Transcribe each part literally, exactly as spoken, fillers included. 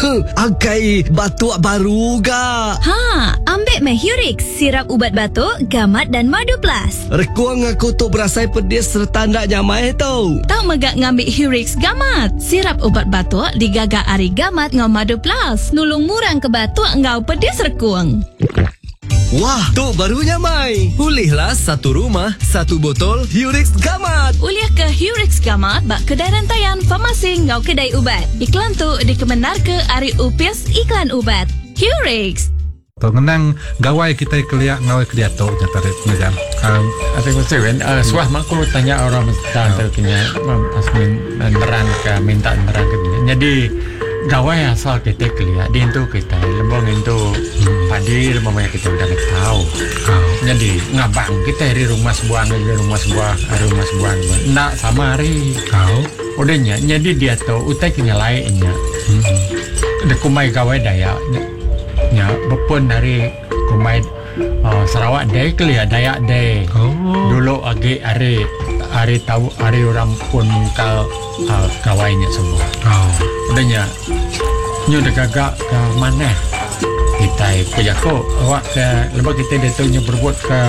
Agai batuk baru ga. Ha, ambil meh Hurix, sirap ubat batuk, gamat dan madu plus. Rekuang aku tu berasai pedis serta ndak nyamai tau. Tahu megak ngambil Hurix gamat. Sirap ubat batuk digagak ari gamat ngau madu plus. Nulung murang ke batuk ngau pedis rekuang. Wah, tu barunya Mai. Pulihlah satu rumah, satu botol Hurix Gamat. Uliah ke Hurix Gamat bak kedai rantaian farmasi ngau kedai ubat. Iklan tu dikemenar ke Ari Upis iklan ubat. Hurix. Pengenang gawai kita keliak ngawai kedia tu nyata pengajar. Um, ada konsen, uh, suah makku tanya orang mesti tu kena asmin neran ke minta neran ke dia. Jadi gawai asal kita keliak di itu kita lembong itu hmm. padi lembong kita udah tahu. Oh. Jadi ngabang kita dari rumah sebuah dari rumah sebuah dari rumah sebuah nak sama hari. Kau. Oh. Udahnya jadi dia tu utai kena lainnya. Hmm. Dekumai gawai daya. Ya, bepun dari kumai uh, Sarawak day keliak Dayak day. Oh. Dulu agi hari hari tahu hari orang pun kal uh, gawainya semua. Oh. Udahnya nyu dah gagak ke mana kita pejako awak ke lepas kita dia tu nyu berbuat ke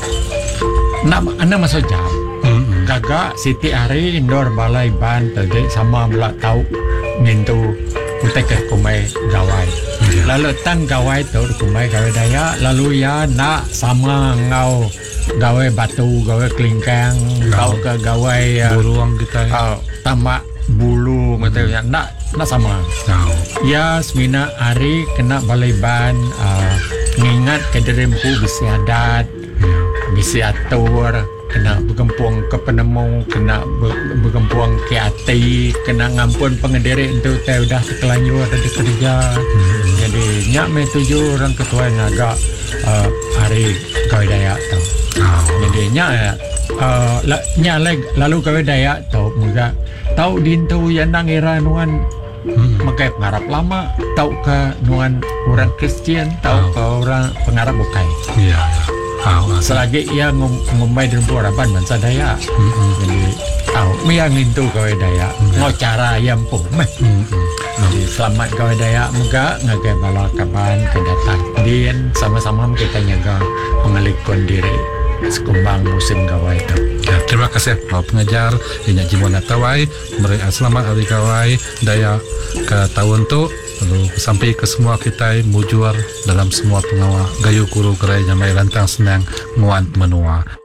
nak anda masuk jam. Mm-hmm. Gagak Siti hari indoor balai ban tadi sama mula tahu mintu utek ke kumai gawai. Yeah. Lalu tang gawai tu kumai gawai daya lalu ya nak sama ngau gawai batu gawai kelingkang kau ke gawai buruang kita uh, tamak bulu macam yang nak nak sama. Oh. Ya semina hari kena balai ban uh, ngingat kederempu bisi adat, yeah. bisi atur, kena bergempuang ke penemu, kena bergempuang ke hati, kena ngampun pengendiri itu teh udah terkelanjur ada di kerja. Hmm. Jadi nyak me tujuh orang ketua yang agak uh, hari gawai Dayak tu. Oh. Jadi nyak uh, nyak lalu gawai Dayak tu muga tahu dintu yang nang era nuan hmm. makai pengarap lama, tahu ke nuan orang Kristian, tahu oh. ke orang pengarap bukai. Iya. Oh, selagi ia ngum, ngumbai di rumpu harapan bangsa Dayak. Mm-hmm. Jadi tahu yang itu gawai Dayak. Mm-hmm. Ngau cara yang pun meh. Mm-hmm. Jadi selamat gawai Dayak muga ngagai bala kaban kedatang. Din sama-sama kita nyaga mengalikkan diri sekumbang musim gawai itu. Ya, terima kasih Pak Pengajar Inyak Jimona Tawai. Mereka selamat hari gawai Dayak ke tahun tu. Lalu sampai ke semua kita mujur dalam semua pengawal gayu guru gerai nyamai lantang senang nguan menua.